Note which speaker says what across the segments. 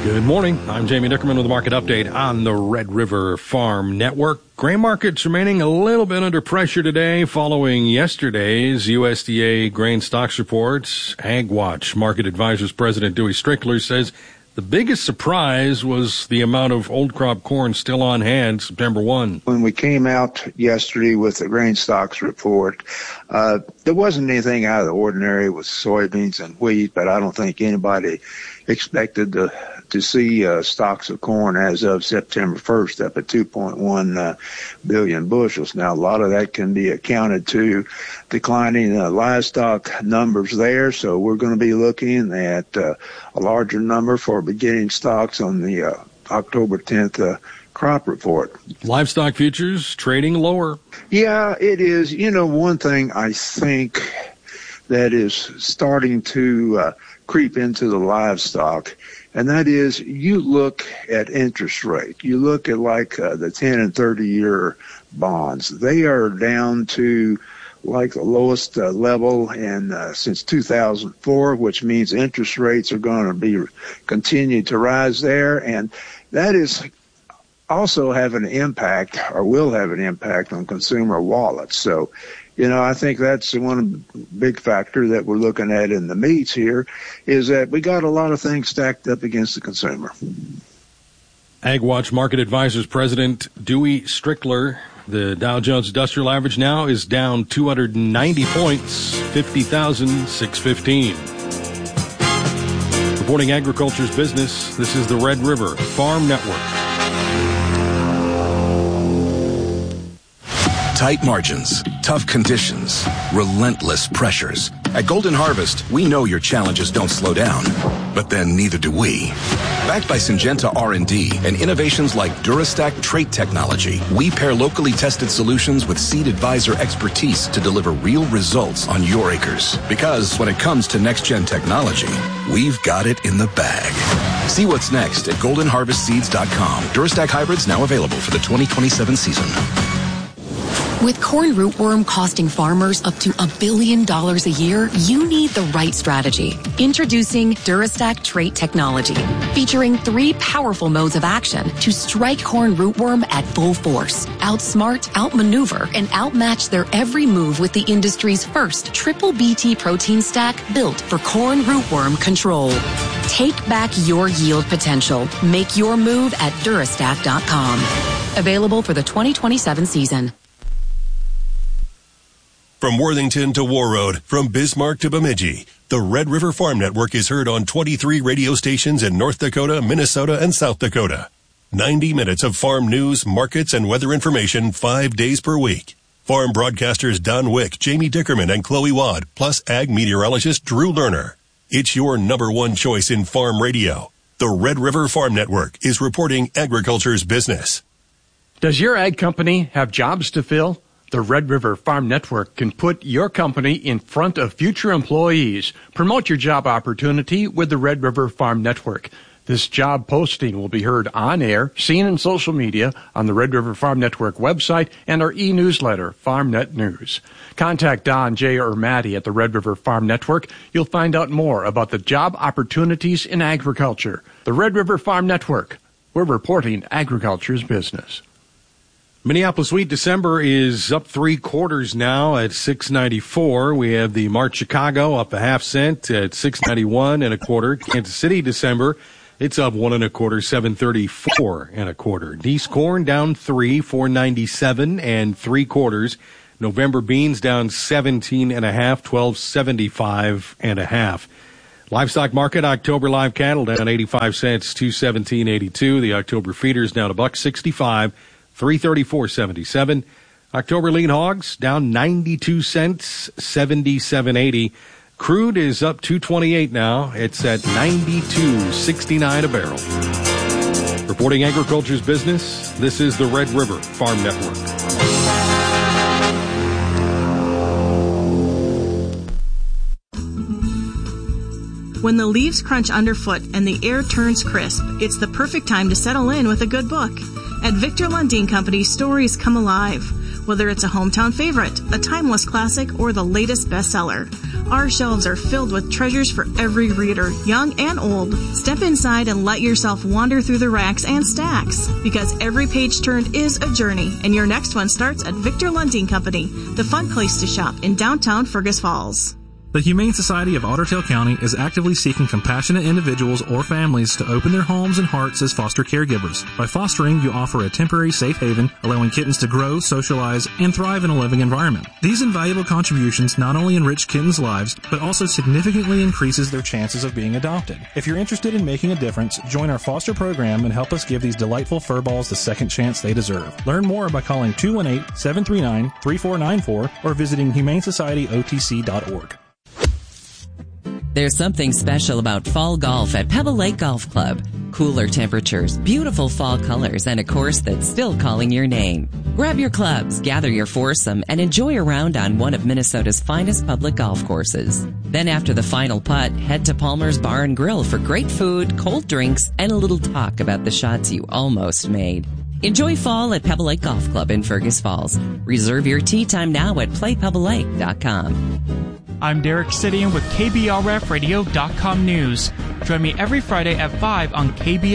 Speaker 1: Good morning. I'm Jamie Dickerman with a market update on the Red River Farm Network. Grain markets remaining a little bit under pressure today following yesterday's USDA grain stocks reports. AgWatch Market Advisors President Dewey Strickler says the biggest surprise was the amount of old crop corn still on hand September 1.
Speaker 2: When we came out yesterday with the grain stocks report, there wasn't anything out of the ordinary with soybeans and wheat, but I don't think anybody expected to see stocks of corn as of September 1st up at 2.1 billion bushels. Now, a lot of that can be accounted to declining livestock numbers there, so we're going to be looking at a larger number for beginning stocks on the October 10th crop report.
Speaker 1: Livestock futures trading lower.
Speaker 2: Yeah, it is. You know, one thing I think that is starting to creep into the livestock, and that is you look at interest rate. You look at like the 10 and 30-year bonds. They are down to like the lowest level since 2004, which means interest rates are going to be continue to rise there, and that is also have an impact or will have an impact on consumer wallets. So, you know, I think that's one big factor that we're looking at in the meats here is that we got a lot of things stacked up against the consumer.
Speaker 1: AgWatch Market Advisors President Dewey Strickler. The Dow Jones Industrial Average now is down 290 points, 50,615. Reporting agriculture's business, this is the Red River Farm Network.
Speaker 3: Tight margins, tough conditions, relentless pressures. At Golden Harvest, we know your challenges don't slow down, but then neither do we. Backed by Syngenta R&D and innovations like Durastack trait technology, we pair locally tested solutions with Seed Advisor expertise to deliver real results on your acres. Because when it comes to next-gen technology, we've got it in the bag. See what's next at goldenharvestseeds.com. Durastack hybrids now available for the 2027 season.
Speaker 4: With corn rootworm costing farmers up to $1 billion a year, you need the right strategy. Introducing Durastack trait technology, featuring 3 powerful modes of action to strike corn rootworm at full force, outsmart, outmaneuver, and outmatch their every move with the industry's first triple BT protein stack built for corn rootworm control. Take back your yield potential. Make your move at Durastack.com. Available for the 2027 season.
Speaker 5: From Worthington to Warroad, from Bismarck to Bemidji, the Red River Farm Network is heard on 23 radio stations in North Dakota, Minnesota, and South Dakota. 90 minutes of farm news, markets, and weather information 5 days per week. Farm broadcasters Don Wick, Jamie Dickerman, and Chloe Wadd, plus ag meteorologist Drew Lerner. It's your number one choice in farm radio. The Red River Farm Network is reporting agriculture's business.
Speaker 6: Does your ag company have jobs to fill? The Red River Farm Network can put your company in front of future employees. Promote your job opportunity with the Red River Farm Network. This job posting will be heard on air, seen in social media, on the Red River Farm Network website, and our e-newsletter, FarmNet News. Contact Don, Jay, or Maddie at the Red River Farm Network. You'll find out more about the job opportunities in agriculture. The Red River Farm Network. We're reporting agriculture's business.
Speaker 1: Minneapolis wheat December is up 3/4 now at $6.94. We have the March Chicago up 1/2 cent at $6.91 1/4. Kansas City December, it's up 1 1/4, $7.34 1/4. Nice corn down 3, $4.97 3/4. November beans down 17 1/2, $12.75 1/2. Livestock market, October live cattle down 85 cents, $217.82. The October feeders down $1.65. $334.77. October lean hogs down 92 cents, $77.80. Crude is up $2.28 now. It's at $92.69 a barrel. Reporting agriculture's business, this is the Red River Farm Network.
Speaker 7: When the leaves crunch underfoot and the air turns crisp, it's the perfect time to settle in with a good book. At Victor Lundin Company, stories come alive. Whether it's a hometown favorite, a timeless classic, or the latest bestseller, Our shelves are filled with treasures for every reader, young and old. Step inside and let yourself wander through the racks and stacks, because every page turned is a journey, and your next one starts at Victor Lundin Company, the fun place to shop in downtown Fergus Falls.
Speaker 8: The Humane Society of Otter Tail County is actively seeking compassionate individuals or families to open their homes and hearts as foster caregivers. By fostering, you offer a temporary safe haven, allowing kittens to grow, socialize, and thrive in a living environment. These invaluable contributions not only enrich kittens' lives, but also significantly increases their chances of being adopted. If you're interested in making a difference, join our foster program and help us give these delightful furballs the second chance they deserve. Learn more by calling 218-739-3494 or visiting humanesocietyotc.org.
Speaker 9: There's something special about fall golf at Pebble Lake Golf Club. Cooler temperatures, beautiful fall colors, and a course that's still calling your name. Grab your clubs, gather your foursome, and enjoy a round on one of Minnesota's finest public golf courses. Then after the final putt, head to Palmer's Bar and Grill for great food, cold drinks, and a little talk about the shots you almost made. Enjoy fall at Pebble Lake Golf Club in Fergus Falls. Reserve your tee time now at playpebblelake.com.
Speaker 10: I'm Derek Sidian with KBRFradio.com News. Join me every Friday at 5 on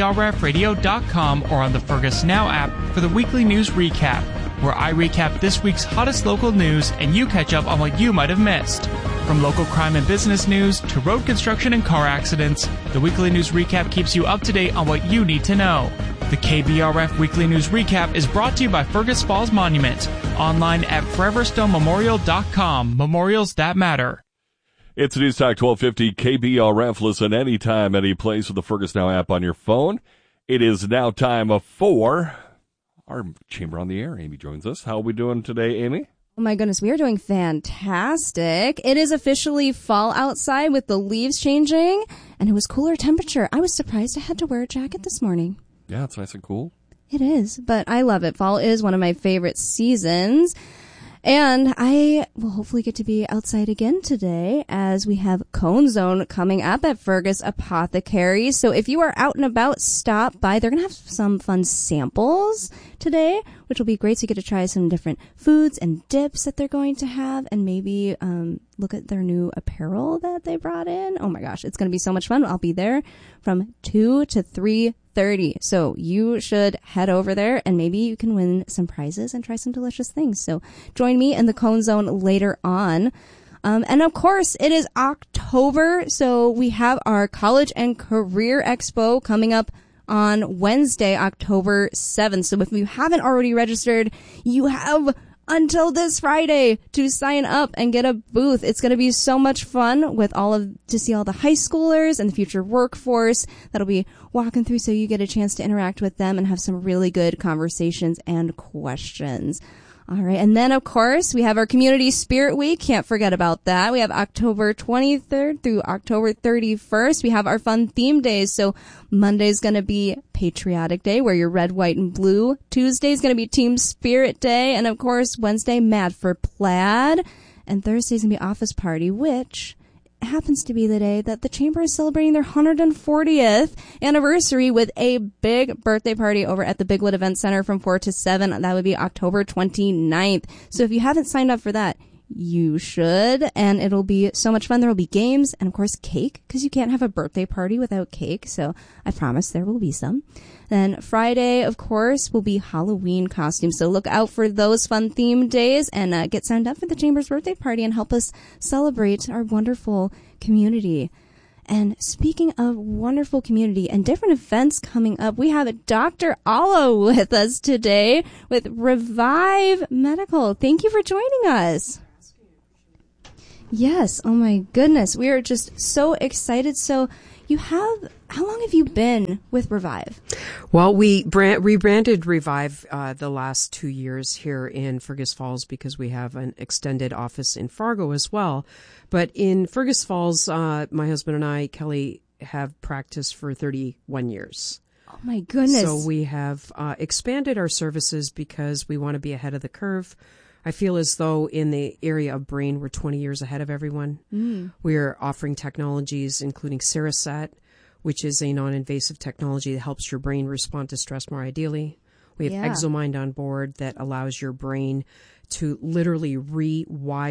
Speaker 10: KBRFradio.com or on the Fergus Now app for the weekly news recap, where I recap this week's hottest local news and you catch up on what you might have missed. From local crime and business news to road construction and car accidents, the weekly news recap keeps you up to date on what you need to know. The KBRF Weekly News Recap is brought to you by Fergus Falls Monument, online at foreverstonememorial.com. Memorials that matter.
Speaker 11: It's News Talk 1250 KBRF. Listen anytime, any place with the Fergus Now app on your phone. It is now time for our Chamber on the Air. Amy joins us. How are we doing today, Amy?
Speaker 12: Oh my goodness, we are doing fantastic. It is officially fall outside with the leaves changing, and it was cooler temperature. I was surprised I had to wear a jacket this morning.
Speaker 11: Yeah, it's nice and cool.
Speaker 12: It is, but I love it. Fall is one of my favorite seasons. And I will hopefully get to be outside again today as we have Cone Zone coming up at Fergus Apothecary. So if you are out and about, stop by. They're going to have some fun samples today, which will be great. So you get to try some different foods and dips that they're going to have, and maybe look at their new apparel that they brought in. Oh my gosh, it's going to be so much fun. I'll be there from 2 to 3:30. So you should head over there and maybe you can win some prizes and try some delicious things. So join me in the Cone Zone later on. And of course, it is October. So we have our College and Career Expo coming up on Wednesday, October 7th. So if you haven't already registered, you have until this Friday to sign up and get a booth. It's going to be so much fun to see all the high schoolers and the future workforce that'll be walking through, so you get a chance to interact with them and have some really good conversations and questions. All right. And then, of course, we have our Community Spirit Week. Can't forget about that. We have October 23rd through October 31st. We have our fun theme days. So Monday's going to be Patriotic Day, where you're red, white, and blue. Tuesday's going to be Team Spirit Day. And, of course, Wednesday, Mad for Plaid. And Thursday's going to be Office Party, which happens to be the day that the Chamber is celebrating their 140th anniversary with a big birthday party over at the Bigwood Event Center from 4 to 7. That would be October 29th. So if you haven't signed up for that, you should, and it'll be so much fun. There will be games and, of course, cake, because you can't have a birthday party without cake, so I promise there will be some. Then Friday, of course, will be Halloween costumes, so look out for those fun theme days and get signed up for the Chamber's birthday party and help us celebrate our wonderful community. And speaking of wonderful community and different events coming up, we have Dr. Alla with us today with Revive Medical. Thank you for joining us. Yes. Oh my goodness. We are just so excited. So how long have you been with Revive?
Speaker 13: Well, we rebranded Revive the last 2 years here in Fergus Falls because we have an extended office in Fargo as well. But in Fergus Falls, my husband and I, Kelly, have practiced for 31 years.
Speaker 12: Oh my goodness.
Speaker 13: So we have expanded our services because we want to be ahead of the curve. I feel as though in the area of brain, we're 20 years ahead of everyone. We're offering technologies including Ceresat, which is a non-invasive technology that helps your brain respond to stress more ideally. We have ExoMind on board that allows your brain to literally rewire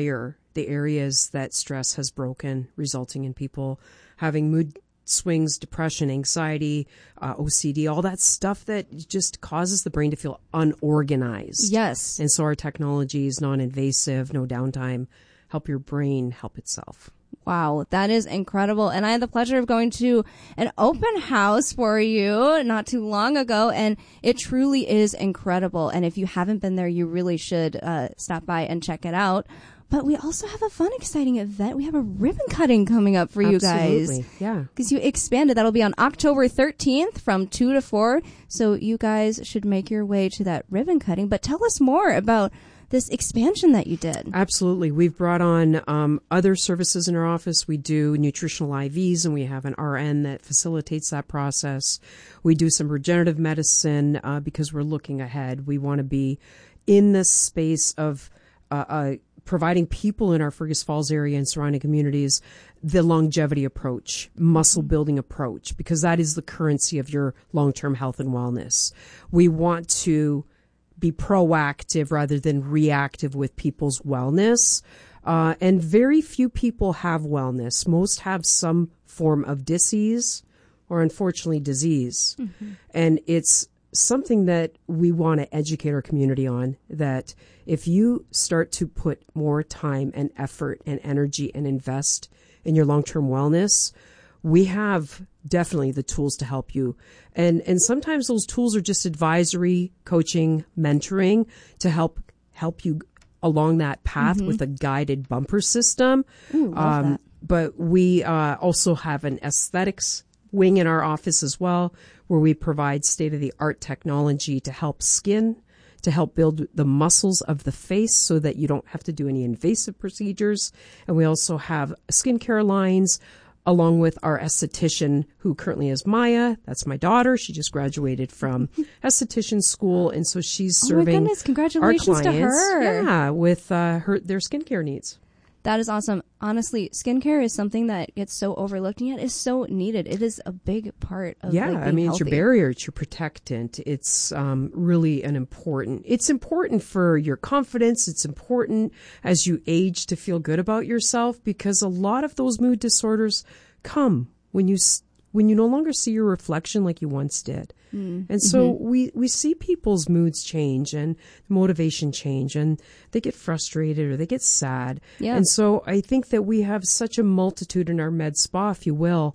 Speaker 13: the areas that stress has broken, resulting in people having mood swings, depression, anxiety, OCD, all that stuff that just causes the brain to feel unorganized.
Speaker 12: Yes.
Speaker 13: And so our technology is non-invasive, no downtime, help your brain help itself.
Speaker 12: Wow, that is incredible. And I had the pleasure of going to an open house for you not too long ago, and it truly is incredible. And if you haven't been there, you really should stop by and check it out. But we also have a fun, exciting event. We have a ribbon cutting coming up for you guys.
Speaker 13: Absolutely, yeah.
Speaker 12: Because you expanded. That'll be on October 13th from 2 to 4. So you guys should make your way to that ribbon cutting. But tell us more about this expansion that you did.
Speaker 13: Absolutely. We've brought on other services in our office. We do nutritional IVs, and we have an RN that facilitates that process. We do some regenerative medicine because we're looking ahead. We want to be in the space of providing people in our Fergus Falls area and surrounding communities the longevity approach, muscle building approach, because that is the currency of your long-term health and wellness. We want to be proactive rather than reactive with people's wellness. And very few people have wellness. Most have some form of disease or unfortunately disease. Mm-hmm. And it's something that we want to educate our community on, that if you start to put more time and effort and energy and invest in your long-term wellness, we have definitely the tools to help you. And sometimes those tools are just advisory, coaching, mentoring to help you along that path with a guided bumper system.
Speaker 12: Ooh, love that.
Speaker 13: But we also have an aesthetics wing in our office as well, where we provide state-of-the-art technology to help skin, to help build the muscles of the face so that you don't have to do any invasive procedures. And we also have skincare lines, along with our esthetician, who currently is Maya. That's my daughter. She just graduated from esthetician school, and so she's serving
Speaker 12: my goodness, congratulations
Speaker 13: our clients,
Speaker 12: to her.
Speaker 13: Yeah, with their skincare needs.
Speaker 12: That is awesome. Honestly, skincare is something that gets so overlooked, and yet is so needed. It is a big part of being
Speaker 13: healthy. It's your barrier, it's your protectant. It's really it's important for your confidence. It's important as you age to feel good about yourself, because a lot of those mood disorders come when you no longer see your reflection like you once did. And so we see people's moods change and motivation change, and they get frustrated or they get sad.
Speaker 12: Yeah.
Speaker 13: And so I think that we have such a multitude in our med spa, if you will,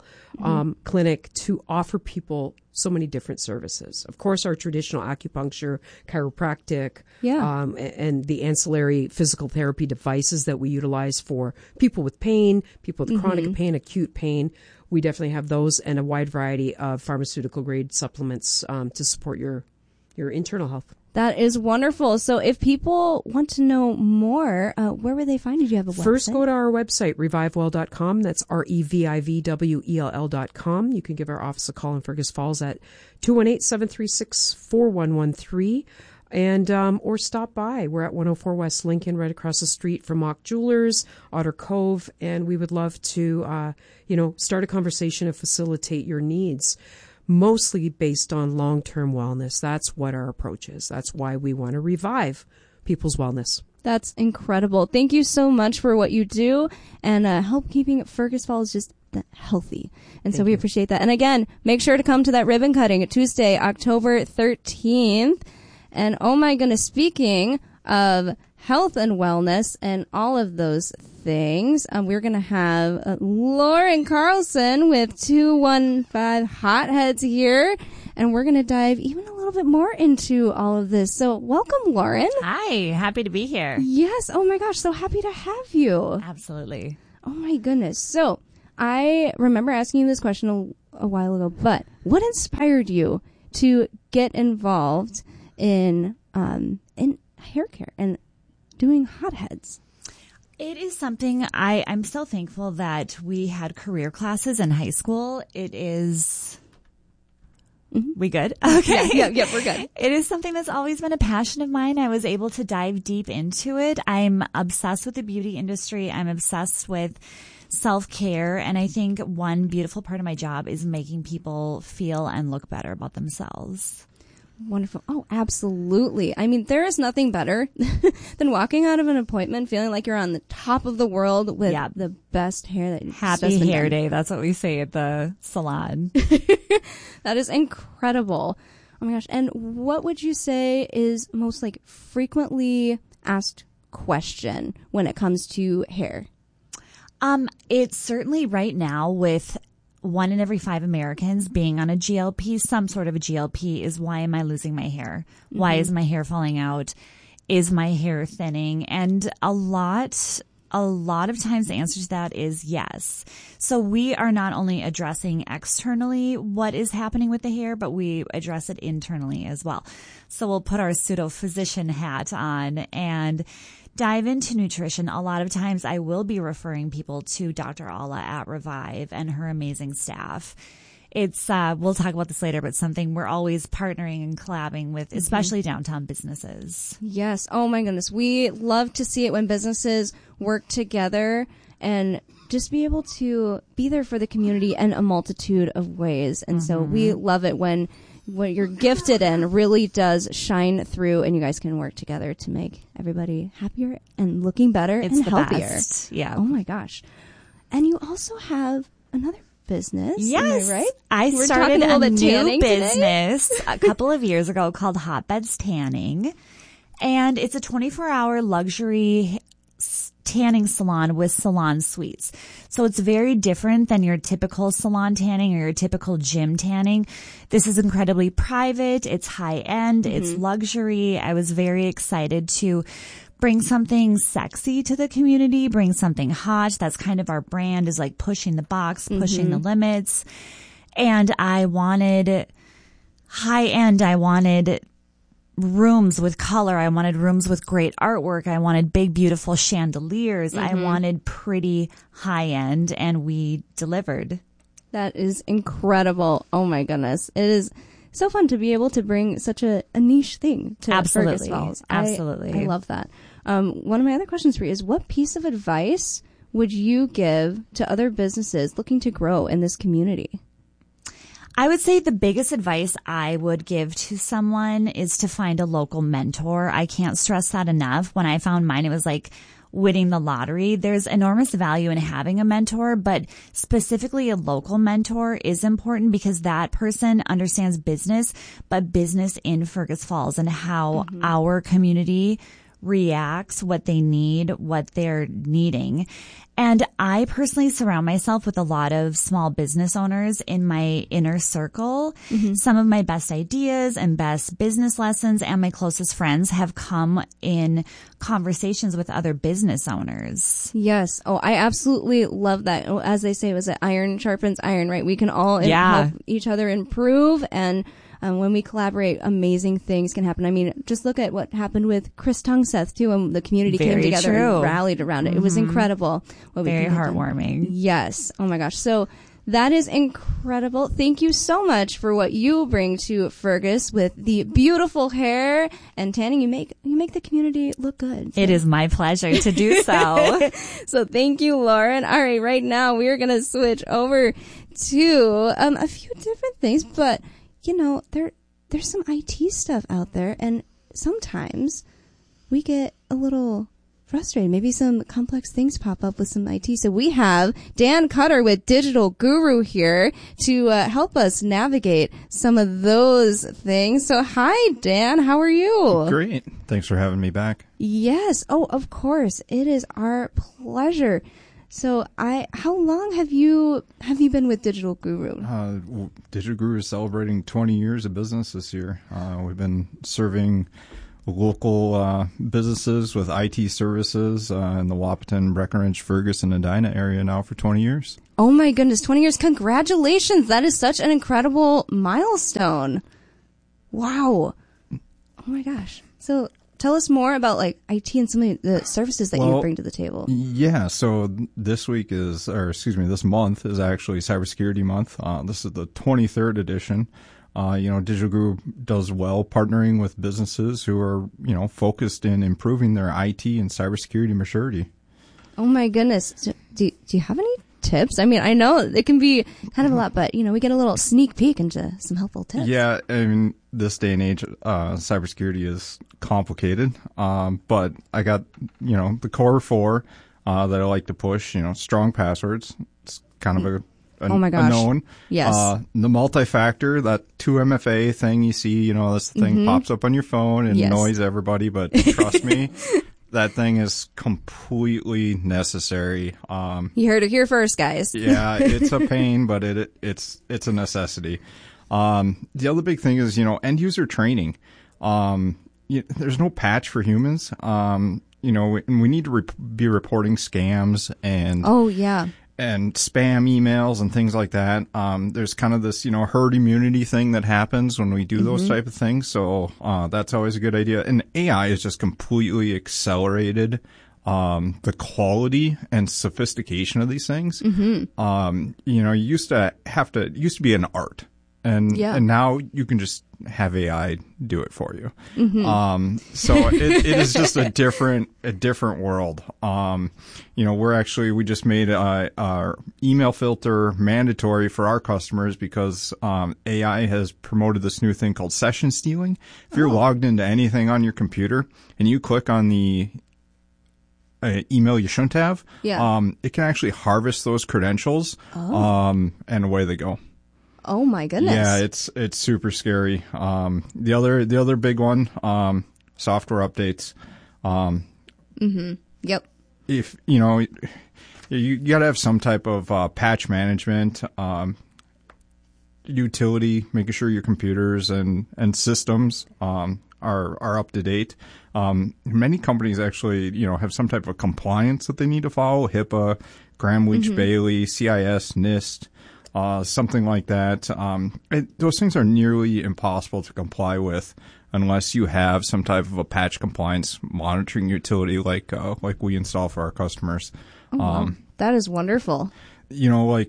Speaker 13: clinic to offer people so many different services. Of course, our traditional acupuncture, chiropractic, and the ancillary physical therapy devices that we utilize for people with pain, people with chronic pain, acute pain. We definitely have those, and a wide variety of pharmaceutical grade supplements to support your internal health.
Speaker 12: That is wonderful. So if people want to know more, where would they find you? Do you have a website?
Speaker 13: First, go to our website, revivewell.com. That's REVIVWELL.com. You can give our office a call in Fergus Falls at 218-736-4113. And or stop by. We're at 104 West Lincoln, right across the street from Mock Jewelers, Otter Cove, and we would love to, start a conversation and facilitate your needs, mostly based on long-term wellness. That's what our approach is. That's why we want to revive people's wellness.
Speaker 12: That's incredible. Thank you so much for what you do and help keeping Fergus Falls just healthy. And so we appreciate that. And again, make sure to come to that ribbon cutting Tuesday, October 13th. And oh my goodness, speaking of health and wellness and all of those things, we're going to have Lauren Carlson with 215 Hotheads here. And we're going to dive even a little bit more into all of this. So welcome, Lauren.
Speaker 14: Hi, happy to be here.
Speaker 12: Yes. Oh my gosh, so happy to have you.
Speaker 14: Absolutely.
Speaker 12: Oh my goodness. So I remember asking you this question a while ago, but what inspired you to get involved in hair care and doing hotheads?
Speaker 14: It is something I'm so thankful that we had career classes in high school. It is... We good? Okay.
Speaker 12: Yeah, we're good.
Speaker 14: It is something that's always been a passion of mine. I was able to dive deep into it. I'm obsessed with the beauty industry. I'm obsessed with self-care. And I think one beautiful part of my job is making people feel and look better about themselves.
Speaker 12: Wonderful. Oh, absolutely. I mean, there is nothing better than walking out of an appointment feeling like you're on the top of the world with the best hair that
Speaker 14: Happy hair day. That's what we say at the salon.
Speaker 12: That is incredible. Oh my gosh. And what would you say is most like frequently asked question when it comes to hair?
Speaker 14: It's certainly right now with 1 in every 5 Americans being on a GLP, some sort of a GLP, is why am I losing my hair? Mm-hmm. Why is my hair falling out? Is my hair thinning? And a lot of times the answer to that is yes. So we are not only addressing externally what is happening with the hair, but we address it internally as well. So we'll put our pseudo physician hat on and dive into nutrition. A lot of times I will be referring people to Dr. Alla at Revive and her amazing staff. It's, we'll talk about this later, but something we're always partnering and collabing with, especially downtown businesses.
Speaker 12: Yes. Oh my goodness. We love to see it when businesses work together and just be able to be there for the community in a multitude of ways. And so we love it when what you're gifted in really does shine through and you guys can work together to make everybody happier and looking better and healthier.
Speaker 14: Best. Yeah.
Speaker 12: Oh my gosh. And you also have another business.
Speaker 14: Yes.
Speaker 12: Am I right?
Speaker 14: I started a new business a couple of years ago called Hotbeds Tanning. And it's a 24-hour luxury tanning salon with salon suites. So it's very different than your typical salon tanning or your typical gym tanning. This is incredibly private. It's high end. It's luxury. I was very excited to bring something sexy to the community, bring something hot. That's kind of our brand, is like pushing the box, pushing the limits. And I wanted high end. I wanted rooms with color. I wanted rooms with great artwork. I wanted big, beautiful chandeliers. I wanted pretty high end, and we delivered.
Speaker 12: That is incredible. Oh my goodness. It is so fun to be able to bring such a niche thing to Fergus Falls.
Speaker 14: Absolutely.
Speaker 12: I love that. One of my other questions for you is, what piece of advice would you give to other businesses looking to grow in this community?
Speaker 14: I would say the biggest advice I would give to someone is to find a local mentor. I can't stress that enough. When I found mine, it was like winning the lottery. There's enormous value in having a mentor, but specifically a local mentor is important because that person understands business, but business in Fergus Falls and how our community reacts, what they need, what they're needing. And I personally surround myself with a lot of small business owners in my inner circle. Some of my best ideas and best business lessons and my closest friends have come in conversations with other business owners.
Speaker 12: Yes. Oh, I absolutely love that. As they say, was it iron sharpens iron, right? We can all help each other improve, and when we collaborate, amazing things can happen. I mean, just look at what happened with Chris Tungseth, too, and the community came together and rallied around it. It was incredible.
Speaker 14: Very heartwarming.
Speaker 12: Yes. Oh, my gosh. So that is incredible. Thank you so much for what you bring to Fergus with the beautiful hair and tanning. You make the community look good.
Speaker 14: So. It is my pleasure to do so.
Speaker 12: So thank you, Lauren. All right. Right now, we're going to switch over to a few different things, but you know, there's some IT stuff out there, and sometimes we get a little frustrated. Maybe some complex things pop up with some IT. So we have Dan Cutter with Digital Guru here to help us navigate some of those things. So hi, Dan. How are you?
Speaker 15: Great. Thanks for having me back.
Speaker 12: Yes. Oh, of course. It is our pleasure. So how long have you been with Digital Guru?
Speaker 15: Digital Guru is celebrating 20 years of business this year. We've been serving local businesses with IT services in the Wahpeton, Breckenridge, Ferguson, and Edina area now for 20 years.
Speaker 12: Oh my goodness, 20 years. Congratulations. That is such an incredible milestone. Wow. Oh my gosh. So tell us more about like IT and some of the services that you bring to the table.
Speaker 15: Yeah, so this month is actually Cybersecurity Month. This is the 23rd edition. Digital Guru does well partnering with businesses who are, focused in improving their IT and cybersecurity maturity.
Speaker 12: Oh my goodness. So do you have any tips. I mean, I know it can be kind of a lot, but, we get a little sneak peek into some helpful tips.
Speaker 15: Yeah, I mean, this day and age, cybersecurity is complicated. But I got, the core 4 that I like to push, strong passwords. It's kind of a known.
Speaker 12: Yes.
Speaker 15: The multi-factor, that 2MFA thing you see, this thing pops up on your phone and annoys everybody, but trust me, that thing is completely necessary.
Speaker 12: You heard it here first, guys.
Speaker 15: Yeah, it's a pain, but it's a necessity. The other big thing is, end user training. There's no patch for humans. We need to be reporting scams and and spam emails and things like that. There's kind of this, herd immunity thing that happens when we do those type of things. So that's always a good idea. And AI has just completely accelerated the quality and sophistication of these things. You used to be an art. And now you can just have AI do it for you. So it is just a different world. We just made our email filter mandatory for our customers because AI has promoted this new thing called session stealing. If you're logged into anything on your computer and you click on the email you shouldn't have, it can actually harvest those credentials, and away they go.
Speaker 12: Oh my goodness.
Speaker 15: Yeah, it's super scary. The other big one, software updates.
Speaker 12: Yep.
Speaker 15: If you got to have some type of patch management, utility, making sure your computers and systems are up to date. Many companies actually, have some type of compliance that they need to follow: HIPAA, Graham-Leach-Bailey, CIS, NIST. Something like that. Those things are nearly impossible to comply with unless you have some type of a patch compliance monitoring utility like we install for our customers.
Speaker 12: Wow. That is wonderful.
Speaker 15: Like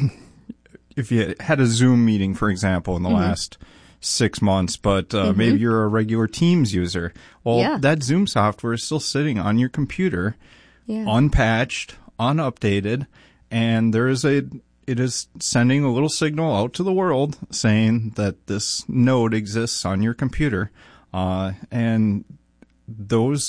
Speaker 15: if you had a Zoom meeting, for example, in the last 6 months, but maybe you're a regular Teams user. Well, that Zoom software is still sitting on your computer, unpatched, unupdated, and it is sending a little signal out to the world saying that this node exists on your computer. And those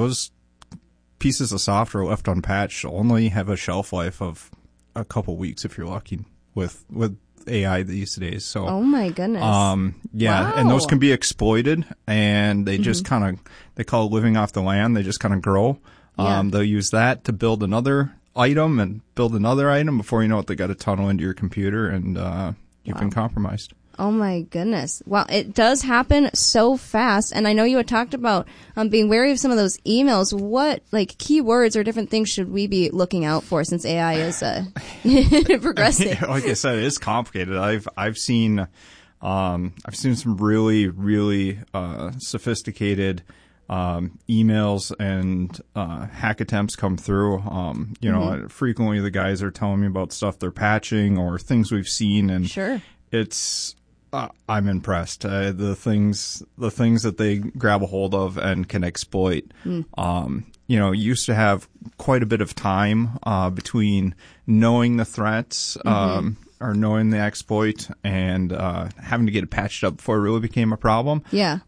Speaker 15: pieces of software left unpatched only have a shelf life of a couple weeks if you're lucky with AI these days. So,
Speaker 12: oh my goodness.
Speaker 15: Wow. And those can be exploited, and they just they call it living off the land. They just kind of grow. They'll use that to build another item and build another item. Before you know it, they got a tunnel into your computer, and you've been compromised.
Speaker 12: Oh my goodness. Wow, it does happen so fast. And I know you had talked about being wary of some of those emails. What keywords or different things should we be looking out for since AI is progressing?
Speaker 15: Like I said, it is complicated. I've seen some really, really sophisticated emails and hack attempts come through. Frequently the guys are telling me about stuff they're patching or things we've seen, and it's I'm impressed. The things that they grab a hold of and can exploit. You used to have quite a bit of time between knowing the threats or knowing the exploit and having to get it patched up before it really became a problem.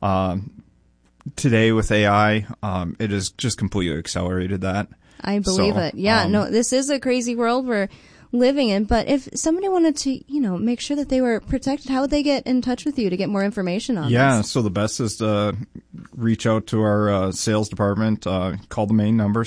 Speaker 15: Today with AI, it has just completely accelerated that.
Speaker 12: I believe it. Yeah, this is a crazy world we're living in. But if somebody wanted to, make sure that they were protected, how would they get in touch with you to get more information on this?
Speaker 15: So the best is to reach out to our sales department. Call the main number,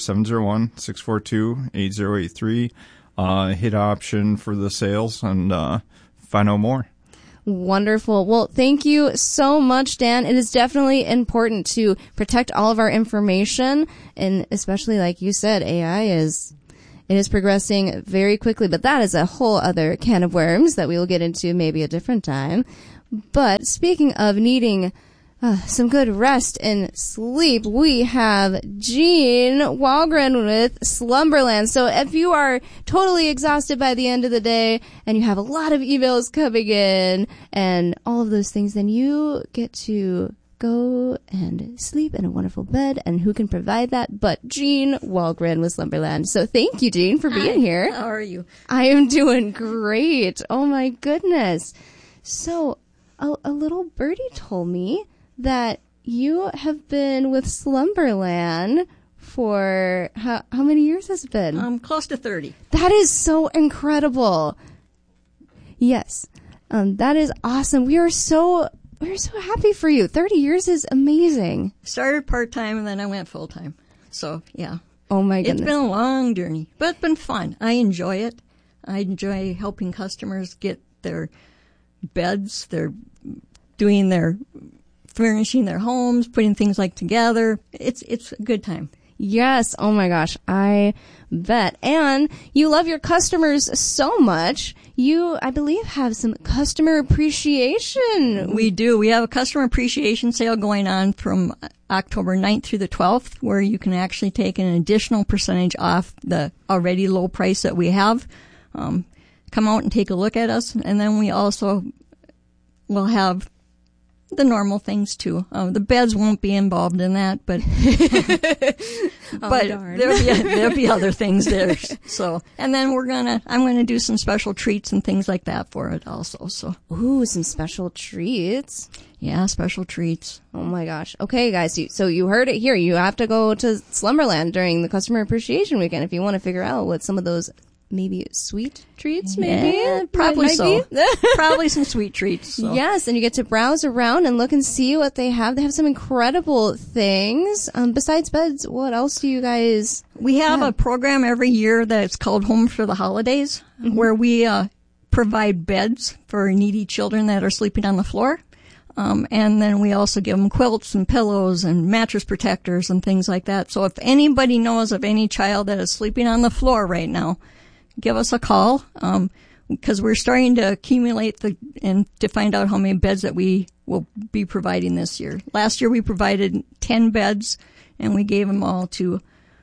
Speaker 15: 701-642-8083. Hit option for the sales and find out more.
Speaker 12: Wonderful. Well, thank you so much, Dan. It is definitely important to protect all of our information, and especially like you said, AI is progressing very quickly, but that is a whole other can of worms that we will get into maybe a different time. But speaking of needing some good rest and sleep, we have Gene Walgren with Slumberland. So if you are totally exhausted by the end of the day and you have a lot of emails coming in and all of those things, then you get to go and sleep in a wonderful bed, and who can provide that but Jean Walgren with Slumberland. So thank you, Jean, for being here.
Speaker 16: How are you?
Speaker 12: I am doing great. Oh my goodness. So a little birdie told me that you have been with Slumberland for how many years has it been?
Speaker 16: Close to 30.
Speaker 12: That is so incredible. Yes. That is awesome. We're so happy for you. 30 years is amazing.
Speaker 16: Started part-time and then I went full-time. So, yeah.
Speaker 12: Oh my goodness.
Speaker 16: It's been a long journey, but it's been fun. I enjoy it. I enjoy helping customers get their beds. They're doing their furnishing their homes, putting things like together. It's a good time.
Speaker 12: Yes. Oh my gosh. I bet. And you love your customers so much. You, I believe, have some customer appreciation.
Speaker 16: We do. We have a customer appreciation sale going on from October 9th through the 12th, where you can actually take an additional percentage off the already low price that we have. Come out and take a look at us. And then we also will have the normal things too. The beds won't be involved in that, but there'll be other things there. So, and then I'm gonna do some special treats and things like that for it also. So,
Speaker 12: ooh, some special treats.
Speaker 16: Yeah, special treats.
Speaker 12: Oh my gosh. Okay, guys. So you heard it here. You have to go to Slumberland during the Customer Appreciation Weekend if you want to figure out what some of those maybe sweet treats, maybe?
Speaker 16: Yeah, probably so. Probably some sweet treats. So.
Speaker 12: Yes, and you get to browse around and look and see what they have. They have some incredible things. Besides beds, what else do you guys
Speaker 16: We have a program every year that's called Home for the Holidays, where we provide beds for needy children that are sleeping on the floor. And then we also give them quilts and pillows and mattress protectors and things like that. So if anybody knows of any child that is sleeping on the floor right now, give us a call, because we're starting to accumulate and to find out how many beds that we will be providing this year. Last year we provided 10 beds, and we gave them all to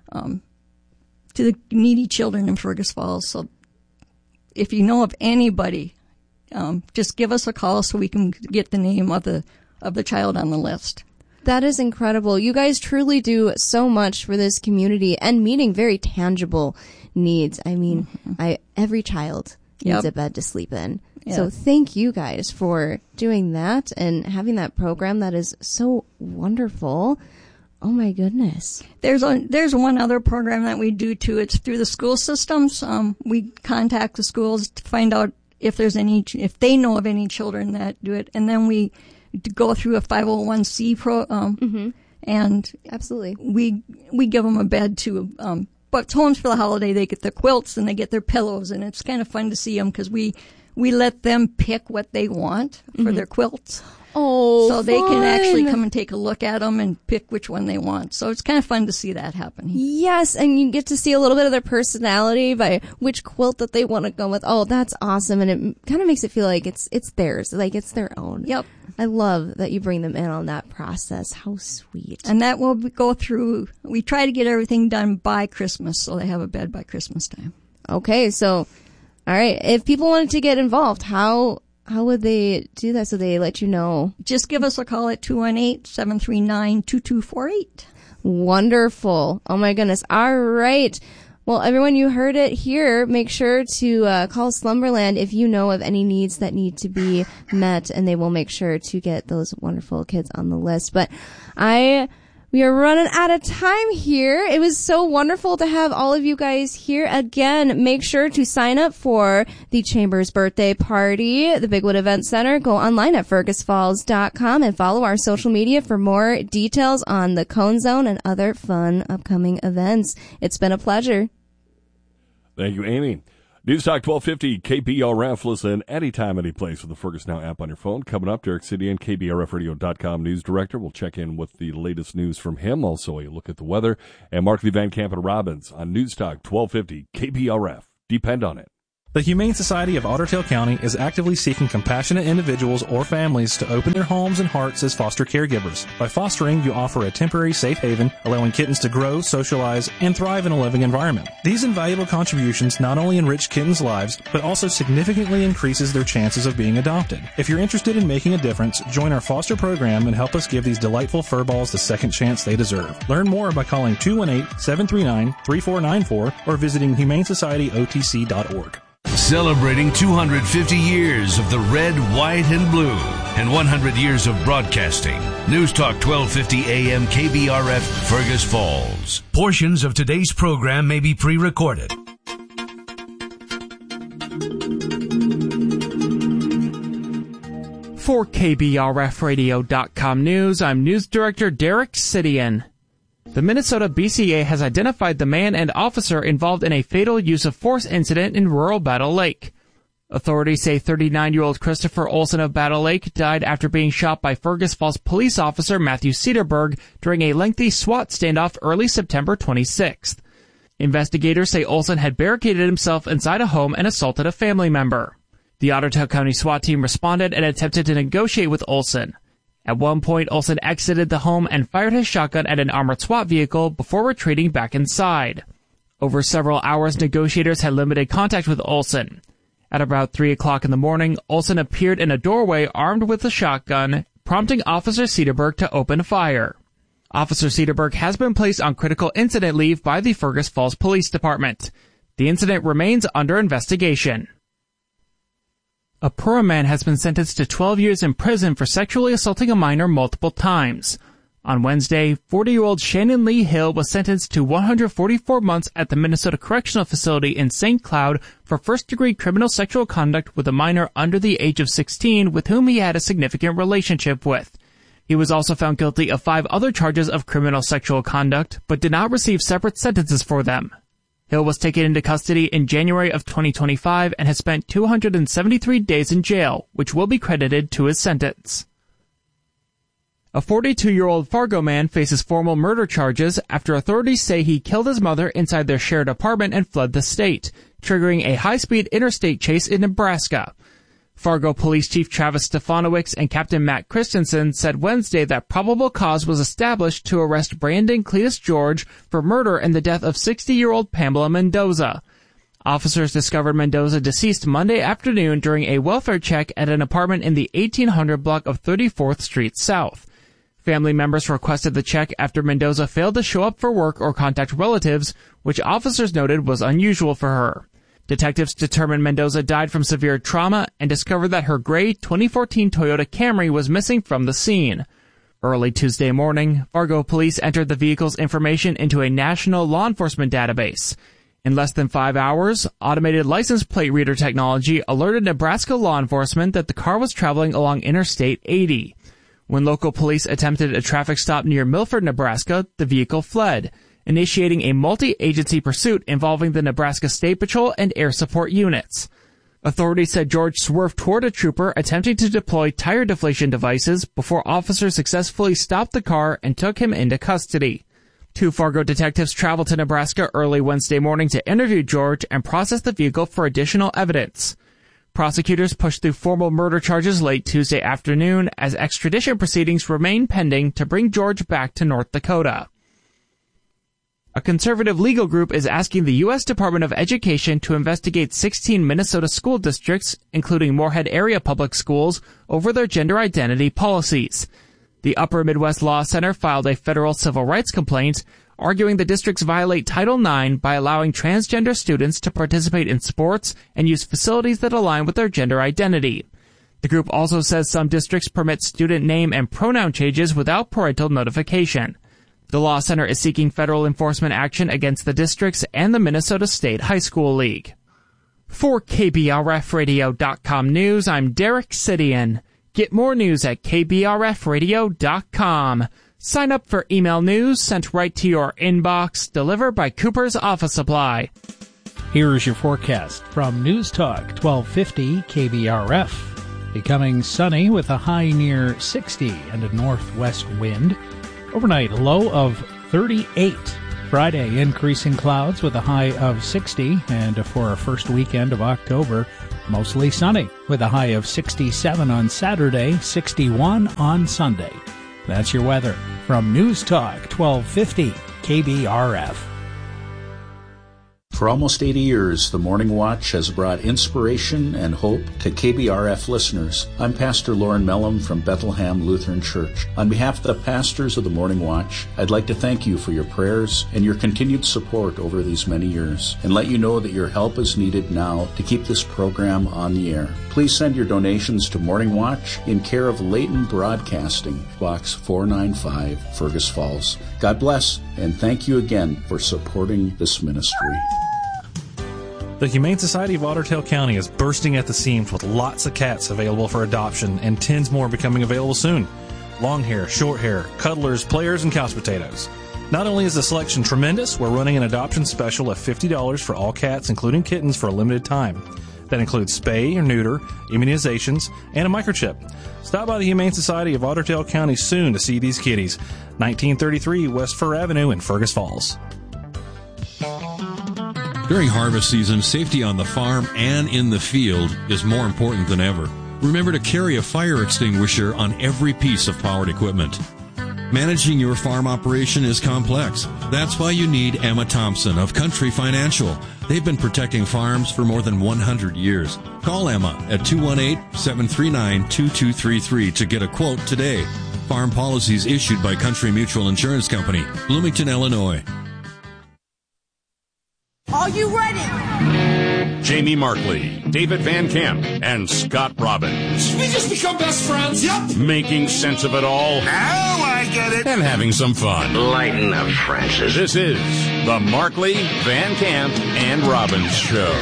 Speaker 16: the needy children in Fergus Falls. So if you know of anybody, just give us a call so we can get the name of the child on the list.
Speaker 12: That is incredible. You guys truly do so much for this community and meeting very tangible needs. I mean, every child needs a bed to sleep in. Yep. So thank you guys for doing that and having that program that is so wonderful. Oh my goodness.
Speaker 16: There's one other program that we do too. It's through the school systems. We contact the schools to find out if they know of any children that do it, and then we go through a 501c and
Speaker 12: absolutely
Speaker 16: we give them a bed too. But Homes for the Holiday, they get their quilts and they get their pillows, and it's kind of fun to see them because we let them pick what they want for their quilts.
Speaker 12: Oh,
Speaker 16: so they can actually come and take a look at them and pick which one they want. So it's kind of fun to see that happen.
Speaker 12: Yes, and you get to see a little bit of their personality by which quilt that they want to go with. Oh, that's awesome, and it kind of makes it feel like it's theirs, like it's their own.
Speaker 16: Yep.
Speaker 12: I love that you bring them in on that process. How sweet.
Speaker 16: And that will go through, we try to get everything done by Christmas, so they have a bed by Christmas time.
Speaker 12: Okay, so, all right. If people wanted to get involved, how would they do that so they let you know?
Speaker 16: Just give us a call at 218-739-2248.
Speaker 12: Wonderful. Oh my goodness. All right. Well, everyone, you heard it here. Make sure to call Slumberland if you know of any needs that need to be met, and they will make sure to get those wonderful kids on the list. But we are running out of time here. It was so wonderful to have all of you guys here again. Make sure to sign up for the Chamber's birthday party, the Bigwood Event Center. Go online at fergusfalls.com and follow our social media for more details on the Cone Zone and other fun upcoming events. It's been a pleasure.
Speaker 11: Thank you, Amy. Newstalk 1250, KBRF. Listen anytime, any place with the Fergus Now app on your phone. Coming up, Derek Sidian, KBRFradio.com news director. We'll check in with the latest news from him. Also, a look at the weather. And Mark Lee Van Camp and Robbins on Newstalk 1250, KBRF. Depend on it.
Speaker 8: The Humane Society of Otter Tail County is actively seeking compassionate individuals or families to open their homes and hearts as foster caregivers. By fostering, you offer a temporary safe haven, allowing kittens to grow, socialize, and thrive in a living environment. These invaluable contributions not only enrich kittens' lives, but also significantly increases their chances of being adopted. If you're interested in making a difference, join our foster program and help us give these delightful furballs the second chance they deserve. Learn more by calling 218-739-3494 or visiting humanesocietyotc.org.
Speaker 17: Celebrating 250 years of the red, white, and blue and 100 years of broadcasting. News Talk 1250 AM KBRF, Fergus Falls. Portions of today's program may be pre-recorded.
Speaker 10: For KBRFradio.com News, I'm News Director Derek Sidian. The Minnesota BCA has identified the man and officer involved in a fatal use of force incident in rural Battle Lake. Authorities say 39-year-old Christopher Olson of Battle Lake died after being shot by Fergus Falls police officer Matthew Cedarberg during a lengthy SWAT standoff early September 26th. Investigators say Olson had barricaded himself inside a home and assaulted a family member. The Otter Tail County SWAT team responded and attempted to negotiate with Olson. At one point, Olson exited the home and fired his shotgun at an armored SWAT vehicle before retreating back inside. Over several hours, negotiators had limited contact with Olson. At about 3 o'clock in the morning, Olson appeared in a doorway armed with a shotgun, prompting Officer Cedarberg to open fire. Officer Cedarberg has been placed on critical incident leave by the Fergus Falls Police Department. The incident remains under investigation. A Pura man has been sentenced to 12 years in prison for sexually assaulting a minor multiple times. On Wednesday, 40-year-old Shannon Lee Hill was sentenced to 144 months at the Minnesota Correctional Facility in St. Cloud for first-degree criminal sexual conduct with a minor under the age of 16 with whom he had a significant relationship with. He was also found guilty of 5 other charges of criminal sexual conduct, but did not receive separate sentences for them. Hill was taken into custody in January of 2025 and has spent 273 days in jail, which will be credited to his sentence. A 42-year-old Fargo man faces formal murder charges after authorities say he killed his mother inside their shared apartment and fled the state, triggering a high-speed interstate chase in Nebraska. Fargo Police Chief Travis Stefanowicz and Captain Matt Christensen said Wednesday that probable cause was established to arrest Brandon Cletus George for murder and the death of 60-year-old Pamela Mendoza. Officers discovered Mendoza deceased Monday afternoon during a welfare check at an apartment in the 1800 block of 34th Street South. Family members requested the check after Mendoza failed to show up for work or contact relatives, which officers noted was unusual for her. Detectives determined Mendoza died from severe trauma and discovered that her gray 2014 Toyota Camry was missing from the scene. Early Tuesday morning, Fargo police entered the vehicle's information into a national law enforcement database. In less than 5 hours, automated license plate reader technology alerted Nebraska law enforcement that the car was traveling along Interstate 80. When local police attempted a traffic stop near Milford, Nebraska, the vehicle fled, initiating a multi-agency pursuit involving the Nebraska State Patrol and air support units. Authorities said George swerved toward a trooper attempting to deploy tire deflation devices before officers successfully stopped the car and took him into custody. 2 Fargo detectives traveled to Nebraska early Wednesday morning to interview George and process the vehicle for additional evidence. Prosecutors pushed through formal murder charges late Tuesday afternoon as extradition proceedings remain pending to bring George back to North Dakota. A conservative legal group is asking the U.S. Department of Education to investigate 16 Minnesota school districts, including Moorhead Area Public Schools, over their gender identity policies. The Upper Midwest Law Center filed a federal civil rights complaint, arguing the districts violate Title IX by allowing transgender students to participate in sports and use facilities that align with their gender identity. The group also says some districts permit student name and pronoun changes without parental notification. The Law Center is seeking federal enforcement action against the districts and the Minnesota State High School League. For KBRFradio.com News, I'm Derek Sidian. Get more news at KBRFradio.com. Sign up for email news sent right to your inbox, delivered by Cooper's Office Supply.
Speaker 18: Here is your forecast from News Talk 1250 KBRF. Becoming sunny with a high near 60 and a northwest wind. Overnight, low of 38. Friday, increasing clouds with a high of 60, and for our first weekend of October, mostly sunny with a high of 67 on Saturday, 61 on Sunday. That's your weather from News Talk 1250 KBRF.
Speaker 19: For almost 80 years, the Morning Watch has brought inspiration and hope to KBRF listeners. I'm Pastor Lauren Mellum from Bethlehem Lutheran Church. On behalf of the pastors of the Morning Watch, I'd like to thank you for your prayers and your continued support over these many years, and let you know that your help is needed now to keep this program on the air. Please send your donations to Morning Watch in care of Leighton Broadcasting, Box 495, Fergus Falls. God bless, and thank you again for supporting this ministry.
Speaker 8: The Humane Society of Otter Tail County is bursting at the seams with lots of cats available for adoption and tens more becoming available soon. Long hair, short hair, cuddlers, players, and couch potatoes. Not only is the selection tremendous, we're running an adoption special of $50 for all cats, including kittens, for a limited time. That includes spay or neuter, immunizations, and a microchip. Stop by the Humane Society of Otter Tail County soon to see these kitties. 1933 West Fur Avenue in Fergus Falls.
Speaker 20: During harvest season, safety on the farm and in the field is more important than ever. Remember to carry a fire extinguisher on every piece of powered equipment. Managing your farm operation is complex. That's why you need Emma Thompson of Country Financial. They've been protecting farms for more than 100 years. Call Emma at 218-739-2233 to get a quote today. Farm policies issued by Country Mutual Insurance Company, Bloomington, Illinois.
Speaker 21: Are you ready?
Speaker 22: Jamie Markley, David Van Camp, and Scott Robbins.
Speaker 21: We just become best friends. Yep.
Speaker 22: Making sense of it all.
Speaker 21: Now I get it.
Speaker 22: And having some fun.
Speaker 21: Lighten up, Francis.
Speaker 22: This is the Markley, Van Camp, and Robbins Show.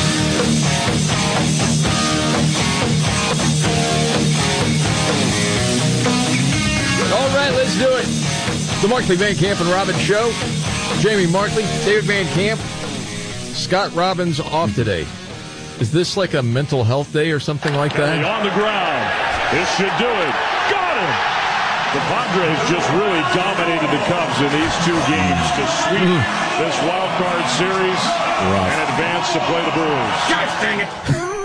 Speaker 23: All right, let's do it. The Markley, Van Camp, and Robbins Show. Jamie Markley, David Van Camp, Scott Robbins off today. Is this like a mental health day or something like that?
Speaker 24: On the ground. This should do it. Got him! The Padres just really dominated the Cubs in these two games to sweep this wild card series and advance to play the Brewers. Gosh dang it!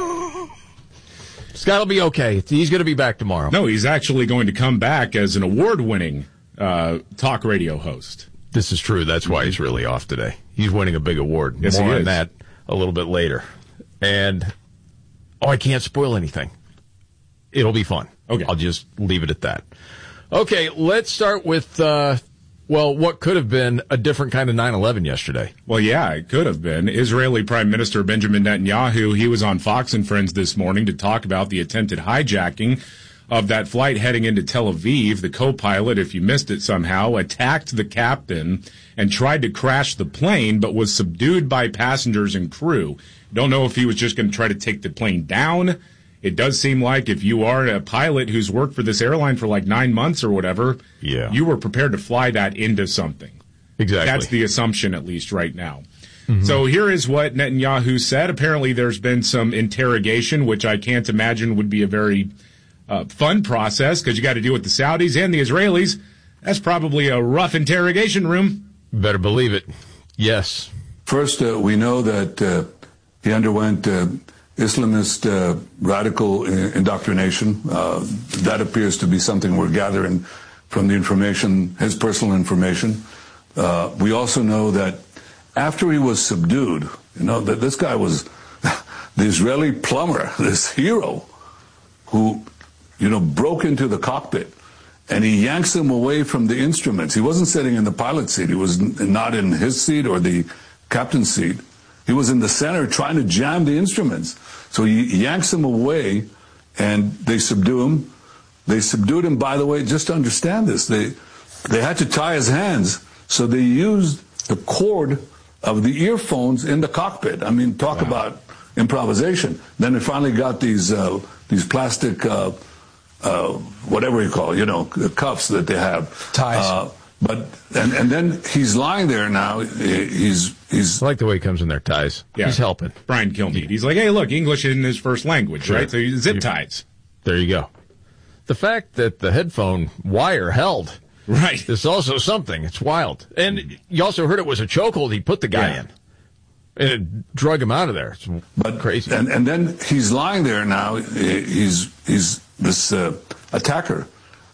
Speaker 23: Scott will be okay. He's going to be back tomorrow.
Speaker 25: No, he's actually going to come back as an award-winning talk radio host.
Speaker 23: This is true. That's why he's really off today. He's winning a big award.
Speaker 25: Yes,
Speaker 23: More
Speaker 25: he
Speaker 23: on
Speaker 25: is.
Speaker 23: that a little bit later. And, I can't spoil anything. It'll be fun. Okay. I'll just leave it at that. Okay, let's start with, what could have been a different kind of 9/11 yesterday.
Speaker 25: Well, yeah, it could have been. Israeli Prime Minister Benjamin Netanyahu, he was on Fox and Friends this morning to talk about the attempted hijacking of that flight heading into Tel Aviv. The co-pilot, if you missed it somehow, attacked the captain and tried to crash the plane, but was subdued by passengers and crew. Don't know if he was just going to try to take the plane down. It does seem like if you are a pilot who's worked for this airline for like 9 months or whatever, you were prepared to fly that into something.
Speaker 23: Exactly.
Speaker 25: That's the assumption, at least right now. Mm-hmm. So here is what Netanyahu said. Apparently there's been some interrogation, which I can't imagine would be a very fun process because you got to deal with the Saudis and the Israelis. That's probably a rough interrogation room.
Speaker 23: Better believe it. Yes.
Speaker 26: First, we know that he underwent Islamist radical indoctrination. That appears to be something we're gathering from the information, his personal information. We also know that after he was subdued, that this guy was the Israeli plumber, this hero who broke into the cockpit, and he yanks him away from the instruments. He wasn't sitting in the pilot's seat. He was not in his seat or the captain's seat. He was in the center trying to jam the instruments. So he yanks him away, and they subdue him. They subdued him, by the way, just to understand this. They had to tie his hands, so they used the cord of the earphones in the cockpit. I mean, talk about improvisation. Then they finally got these plastic whatever you call it, cuffs that they have.
Speaker 23: Ties.
Speaker 26: And then he's lying there now. He's
Speaker 23: I like the way he comes in there, ties. Yeah. He's helping.
Speaker 25: Brian Kilmeade. He's like, hey, look, English isn't his first language, right? So zip ties.
Speaker 23: There you go. The fact that the headphone wire held. Right. There's also something. It's wild. And you also heard it was a chokehold he put the guy in. And it drug him out of there. It's crazy.
Speaker 26: And then he's lying there now. He's this attacker